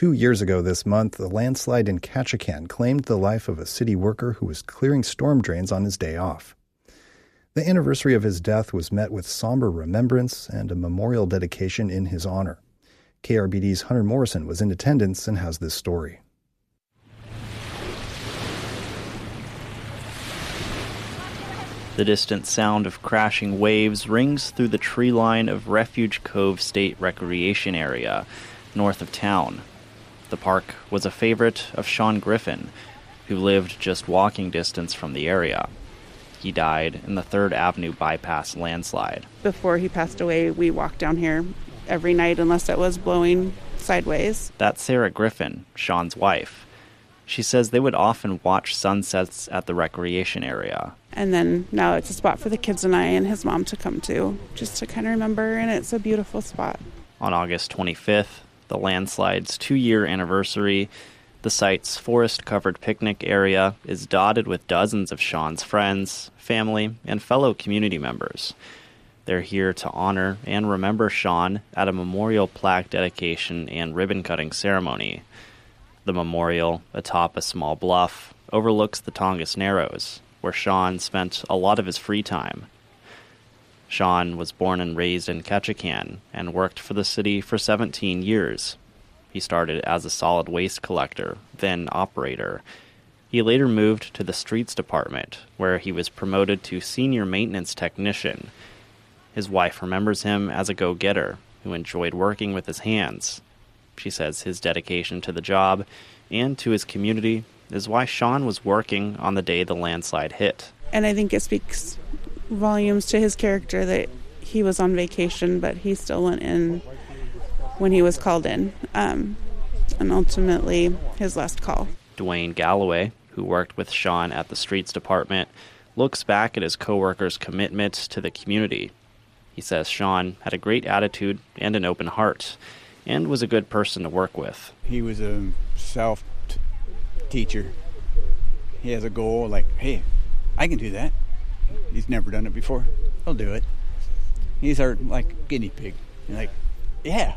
2 years ago this month, a landslide in Ketchikan claimed the life of a city worker who was clearing storm drains on his day off. The anniversary of his death was met with somber remembrance and a memorial dedication in his honor. KRBD's Hunter Morrison was in attendance and has this story. The distant sound of crashing waves rings through the tree line of Refuge Cove State Recreation Area, north of town. The park was a favorite of Sean Griffin, who lived just walking distance from the area. He died in the 3rd Avenue bypass landslide. Before he passed away, we walked down here every night unless it was blowing sideways. That's Sarah Griffin, Sean's wife. She says they would often watch sunsets at the recreation area. And then now it's a spot for the kids and I and his mom to come to, just to kind of remember, and it's a beautiful spot. On August 25th, the landslide's 2-year anniversary, the site's forest-covered picnic area is dotted with dozens of Sean's friends, family, and fellow community members. They're here to honor and remember Sean at a memorial plaque dedication and ribbon-cutting ceremony. The memorial, atop a small bluff, overlooks the Tongass Narrows, where Sean spent a lot of his free time. Sean was born and raised in Ketchikan and worked for the city for 17 years. He started as a solid waste collector, then operator. He later moved to the streets department, where he was promoted to senior maintenance technician. His wife remembers him as a go-getter who enjoyed working with his hands. She says his dedication to the job and to his community is why Sean was working on the day the landslide hit. And I think it speaks volumes to his character that he was on vacation, but he still went in when he was called in, and ultimately his last call. Dwayne Galloway, who worked with Sean at the streets department, looks back at his coworkers' commitment to the community. He says Sean had a great attitude and an open heart, and was a good person to work with. He was a self-teacher. He has a goal like, hey, I can do that. He's never done it before. He'll do it. He's our, guinea pig. You're like, yeah.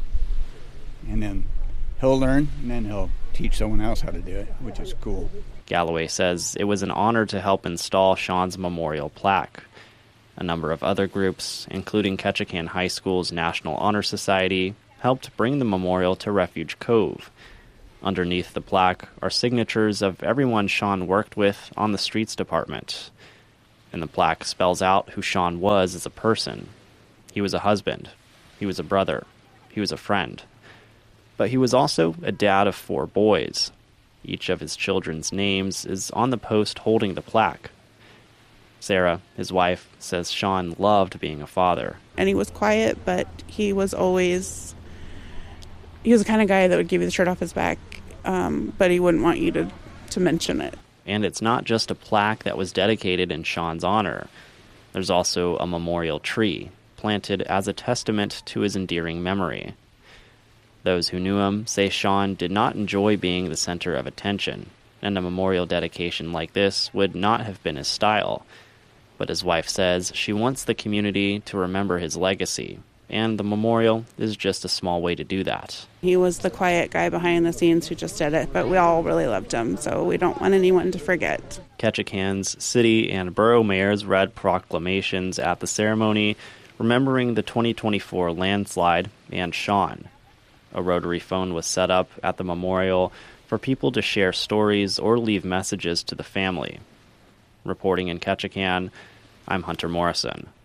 And then he'll learn, and then he'll teach someone else how to do it, which is cool. Galloway says it was an honor to help install Sean's memorial plaque. A number of other groups, including Ketchikan High School's National Honor Society, helped bring the memorial to Refuge Cove. Underneath the plaque are signatures of everyone Sean worked with on the streets department. And the plaque spells out who Sean was as a person. He was a husband. He was a brother. He was a friend. But he was also a dad of 4 boys. Each of his children's names is on the post holding the plaque. Sarah, his wife, says Sean loved being a father. And he was quiet, but he was the kind of guy that would give you the shirt off his back, but he wouldn't want you to mention it. And it's not just a plaque that was dedicated in Sean's honor. There's also a memorial tree, planted as a testament to his endearing memory. Those who knew him say Sean did not enjoy being the center of attention, and a memorial dedication like this would not have been his style. But his wife says she wants the community to remember his legacy, and the memorial is just a small way to do that. He was the quiet guy behind the scenes who just did it, but we all really loved him, so we don't want anyone to forget. Ketchikan's city and borough mayors read proclamations at the ceremony, remembering the 2024 landslide and Sean. A rotary phone was set up at the memorial for people to share stories or leave messages to the family. Reporting in Ketchikan, I'm Hunter Morrison.